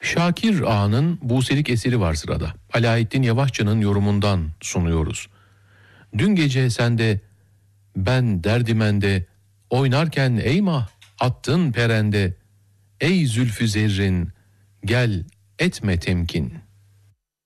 Şakir Ağa'nın Buselik eseri var sırada. Alaaeddin Yavaşçı'nın yorumundan sunuyoruz. Dün gece sende, ben derdimende, oynarken eymah attın perende, ey zülfü zerrin, gel etme temkin.